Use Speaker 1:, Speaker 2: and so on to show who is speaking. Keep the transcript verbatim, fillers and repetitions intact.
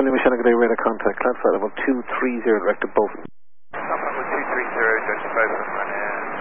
Speaker 1: William Michelle, good day, radar contact, cloud flight level two three zero, direct to Bolton.
Speaker 2: Level two three zero, direct to Bolton,